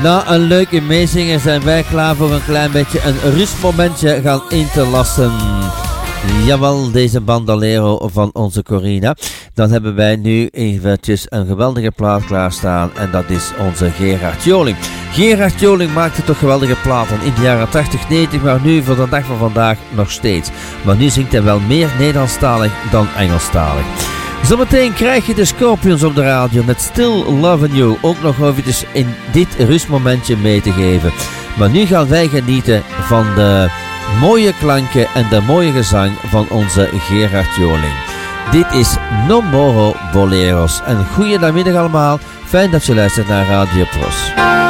Na een leuke meezingen zijn wij klaar voor een klein beetje een rustmomentje gaan in te lassen. Jawel, deze bandolero van onze Corina. Dan hebben wij nu eventjes een geweldige plaat klaarstaan en dat is onze Gerard Joling. Gerard Joling maakte toch geweldige platen in de jaren 80, 90, maar nu voor de dag van vandaag nog steeds. Maar nu zingt hij wel meer Nederlandstalig dan Engelstalig. Zometeen krijg je de Scorpions op de radio met Still Loving You. Ook nog eventjes in dit rustmomentje mee te geven. Maar nu gaan wij genieten van de mooie klanken en de mooie gezang van onze Gerard Joling. Dit is No More Boleros. En goeie namiddag allemaal. Fijn dat je luistert naar Radio Pros.